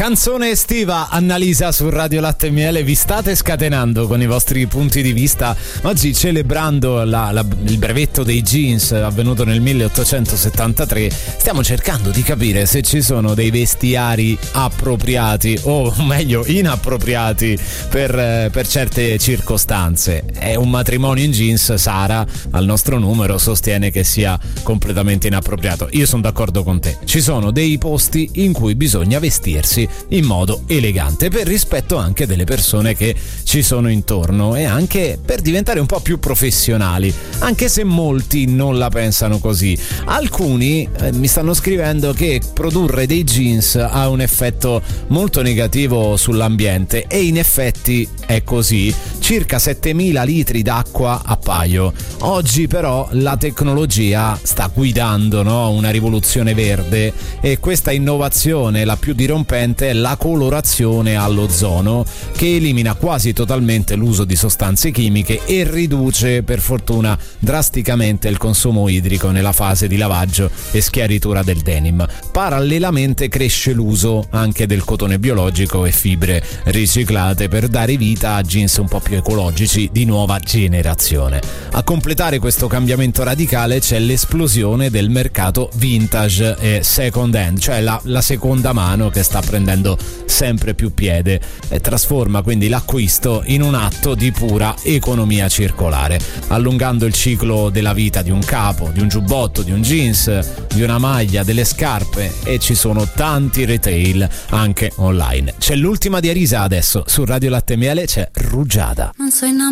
Canzone estiva, Annalisa su Radio Latte e Miele. Vi state scatenando con i vostri punti di vista. Oggi, celebrando il brevetto dei jeans avvenuto nel 1873, stiamo cercando di capire se ci sono dei vestiari appropriati, o meglio inappropriati, per certe circostanze. È un matrimonio in jeans. Sara, al nostro numero, sostiene che sia completamente inappropriato. Io sono d'accordo con te. Ci sono dei posti in cui bisogna vestirsi in modo elegante, per rispetto anche delle persone che ci sono intorno e anche per diventare un po' più professionali, anche se molti non la pensano così. Alcuni mi stanno scrivendo che produrre dei jeans ha un effetto molto negativo sull'ambiente, e in effetti è così. Circa 7.000 litri d'acqua a paio. Oggi però la tecnologia sta guidando, no? Una rivoluzione verde, e questa innovazione, la più dirompente, è la colorazione all'ozono, che elimina quasi totalmente l'uso di sostanze chimiche e riduce, per fortuna, drasticamente il consumo idrico nella fase di lavaggio e schiaritura del denim. Parallelamente cresce l'uso anche del cotone biologico e fibre riciclate, per dare vita a jeans un po' più ecologici di nuova generazione. A completare questo cambiamento radicale c'è l'esplosione del mercato vintage e second hand, cioè la seconda mano, che sta prendendo sempre più piede e trasforma quindi l'acquisto in un atto di pura economia circolare, allungando il ciclo della vita di un capo, di un giubbotto, di un jeans, di una maglia, delle scarpe, e ci sono tanti retail anche online. C'è l'ultima di Arisa adesso su Radio Latte e Miele, c'è Rugiada. Non soy